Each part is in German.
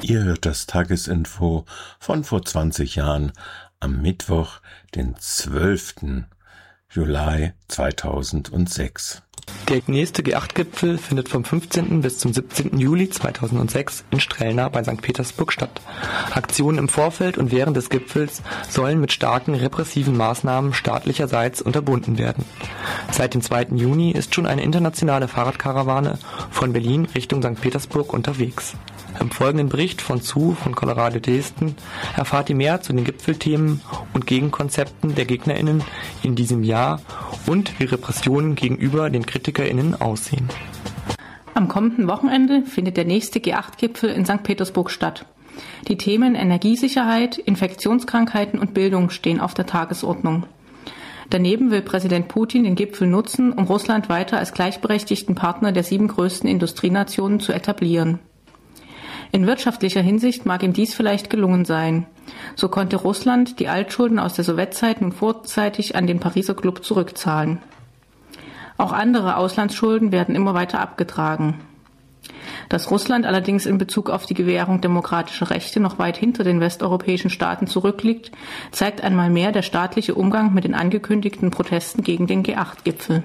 Ihr hört das Tagesinfo von vor 20 Jahren am Mittwoch, den 12. Juli 2006. Der nächste G8-Gipfel findet vom 15. bis zum 17. Juli 2006 in Strelna bei St. Petersburg statt. Aktionen im Vorfeld und während des Gipfels sollen mit starken repressiven Maßnahmen staatlicherseits unterbunden werden. Seit dem 2. Juni ist schon eine internationale Fahrradkarawane von Berlin Richtung St. Petersburg unterwegs. Im folgenden Bericht von Colorado Dresden erfahrt ihr mehr zu den Gipfelthemen und Gegenkonzepten der GegnerInnen in diesem Jahr und wie Repressionen gegenüber den KritikerInnen aussehen. Am kommenden Wochenende findet der nächste G8-Gipfel in St. Petersburg statt. Die Themen Energiesicherheit, Infektionskrankheiten und Bildung stehen auf der Tagesordnung. Daneben will Präsident Putin den Gipfel nutzen, um Russland weiter als gleichberechtigten Partner der 7 größten Industrienationen zu etablieren. In wirtschaftlicher Hinsicht mag ihm dies vielleicht gelungen sein. So konnte Russland die Altschulden aus der Sowjetzeit nun vorzeitig an den Pariser Club zurückzahlen. Auch andere Auslandsschulden werden immer weiter abgetragen. Dass Russland allerdings in Bezug auf die Gewährung demokratischer Rechte noch weit hinter den westeuropäischen Staaten zurückliegt, zeigt einmal mehr der staatliche Umgang mit den angekündigten Protesten gegen den G8-Gipfel.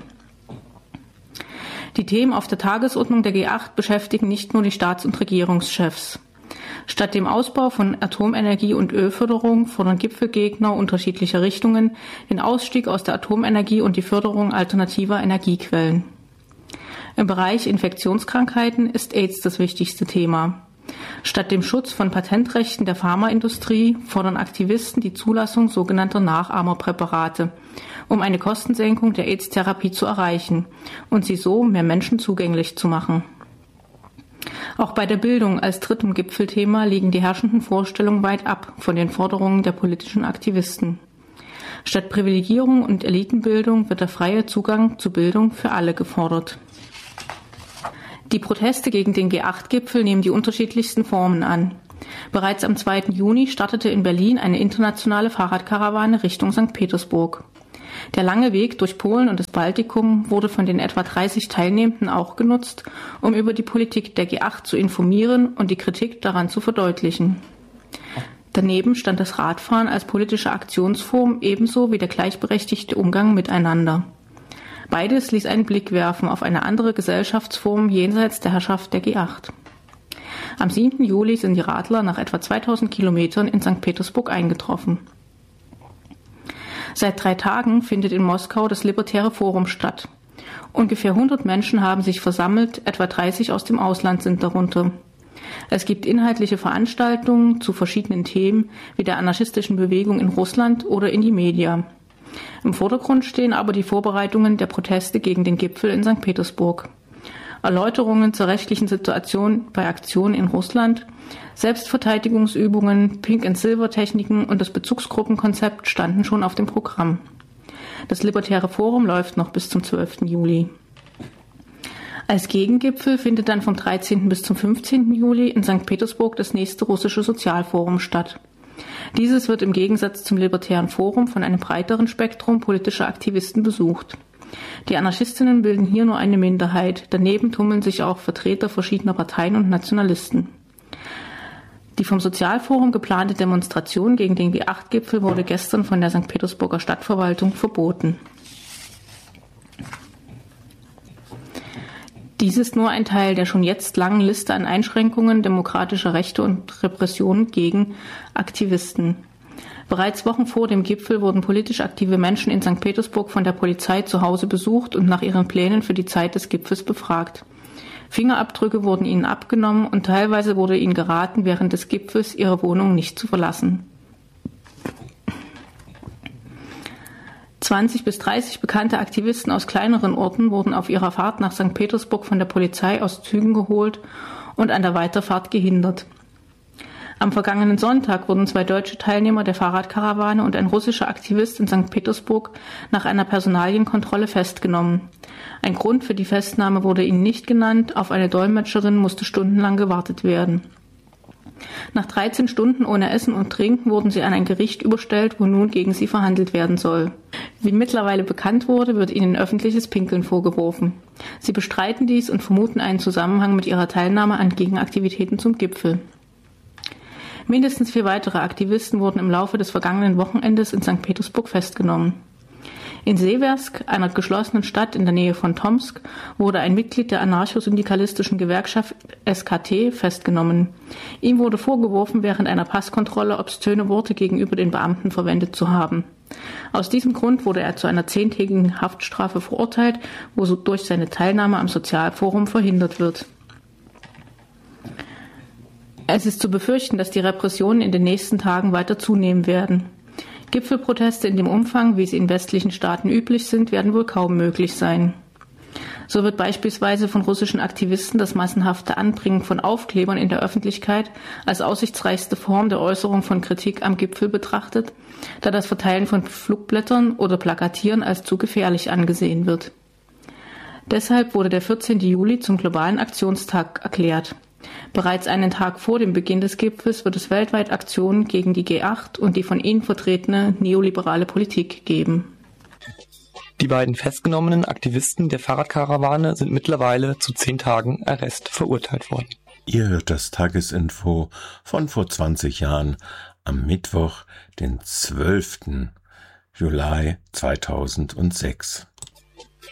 Die Themen auf der Tagesordnung der G8 beschäftigen nicht nur die Staats- und Regierungschefs. Statt dem Ausbau von Atomenergie und Ölförderung fordern Gipfelgegner unterschiedlicher Richtungen den Ausstieg aus der Atomenergie und die Förderung alternativer Energiequellen. Im Bereich Infektionskrankheiten ist AIDS das wichtigste Thema. Statt dem Schutz von Patentrechten der Pharmaindustrie fordern Aktivisten die Zulassung sogenannter Nachahmerpräparate, um eine Kostensenkung der AIDS-Therapie zu erreichen und sie so mehr Menschen zugänglich zu machen. Auch bei der Bildung als drittem Gipfelthema liegen die herrschenden Vorstellungen weit ab von den Forderungen der politischen Aktivisten. Statt Privilegierung und Elitenbildung wird der freie Zugang zu Bildung für alle gefordert. Die Proteste gegen den G8-Gipfel nehmen die unterschiedlichsten Formen an. Bereits am 2. Juni startete in Berlin eine internationale Fahrradkarawane Richtung St. Petersburg. Der lange Weg durch Polen und das Baltikum wurde von den etwa 30 Teilnehmenden auch genutzt, um über die Politik der G8 zu informieren und die Kritik daran zu verdeutlichen. Daneben stand das Radfahren als politische Aktionsform ebenso wie der gleichberechtigte Umgang miteinander. Beides ließ einen Blick werfen auf eine andere Gesellschaftsform jenseits der Herrschaft der G8. Am 7. Juli sind die Radler nach etwa 2000 Kilometern in St. Petersburg eingetroffen. Seit 3 Tagen findet in Moskau das Libertäre Forum statt. Ungefähr 100 Menschen haben sich versammelt, etwa 30 aus dem Ausland sind darunter. Es gibt inhaltliche Veranstaltungen zu verschiedenen Themen wie der anarchistischen Bewegung in Russland oder in die Media. Im Vordergrund stehen aber die Vorbereitungen der Proteste gegen den Gipfel in St. Petersburg. Erläuterungen zur rechtlichen Situation bei Aktionen in Russland, Selbstverteidigungsübungen, Pink-and-Silver-Techniken und das Bezugsgruppenkonzept standen schon auf dem Programm. Das Libertäre Forum läuft noch bis zum 12. Juli. Als Gegengipfel findet dann vom 13. bis zum 15. Juli in St. Petersburg das nächste russische Sozialforum statt. Dieses wird im Gegensatz zum Libertären Forum von einem breiteren Spektrum politischer Aktivisten besucht. Die Anarchistinnen bilden hier nur eine Minderheit, daneben tummeln sich auch Vertreter verschiedener Parteien und Nationalisten. Die vom Sozialforum geplante Demonstration gegen den G8-Gipfel wurde gestern von der St. Petersburger Stadtverwaltung verboten. Dies ist nur ein Teil der schon jetzt langen Liste an Einschränkungen demokratischer Rechte und Repressionen gegen Aktivisten. Bereits Wochen vor dem Gipfel wurden politisch aktive Menschen in St. Petersburg von der Polizei zu Hause besucht und nach ihren Plänen für die Zeit des Gipfels befragt. Fingerabdrücke wurden ihnen abgenommen und teilweise wurde ihnen geraten, während des Gipfels ihre Wohnung nicht zu verlassen. 20 bis 30 bekannte Aktivisten aus kleineren Orten wurden auf ihrer Fahrt nach St. Petersburg von der Polizei aus Zügen geholt und an der Weiterfahrt gehindert. Am vergangenen Sonntag wurden 2 deutsche Teilnehmer der Fahrradkarawane und ein russischer Aktivist in St. Petersburg nach einer Personalienkontrolle festgenommen. Ein Grund für die Festnahme wurde ihnen nicht genannt, auf eine Dolmetscherin musste stundenlang gewartet werden. Nach 13 Stunden ohne Essen und Trinken wurden sie an ein Gericht überstellt, wo nun gegen sie verhandelt werden soll. Wie mittlerweile bekannt wurde, wird ihnen öffentliches Pinkeln vorgeworfen. Sie bestreiten dies und vermuten einen Zusammenhang mit ihrer Teilnahme an Gegenaktivitäten zum Gipfel. Mindestens 4 weitere Aktivisten wurden im Laufe des vergangenen Wochenendes in St. Petersburg festgenommen. In Seversk, einer geschlossenen Stadt in der Nähe von Tomsk, wurde ein Mitglied der anarcho-syndikalistischen Gewerkschaft SKT festgenommen. Ihm wurde vorgeworfen, während einer Passkontrolle obszöne Worte gegenüber den Beamten verwendet zu haben. Aus diesem Grund wurde er zu einer 10-tägigen Haftstrafe verurteilt, wodurch seine Teilnahme am Sozialforum verhindert wird. Es ist zu befürchten, dass die Repressionen in den nächsten Tagen weiter zunehmen werden. Gipfelproteste in dem Umfang, wie sie in westlichen Staaten üblich sind, werden wohl kaum möglich sein. So wird beispielsweise von russischen Aktivisten das massenhafte Anbringen von Aufklebern in der Öffentlichkeit als aussichtsreichste Form der Äußerung von Kritik am Gipfel betrachtet, da das Verteilen von Flugblättern oder Plakatieren als zu gefährlich angesehen wird. Deshalb wurde der 14. Juli zum globalen Aktionstag erklärt. Bereits einen Tag vor dem Beginn des Gipfels wird es weltweit Aktionen gegen die G8 und die von ihnen vertretene neoliberale Politik geben. Die beiden festgenommenen Aktivisten der Fahrradkarawane sind mittlerweile zu 10 Tagen Arrest verurteilt worden. Ihr hört das Tagesinfo von vor 20 Jahren am Mittwoch, den 12. Juli 2006.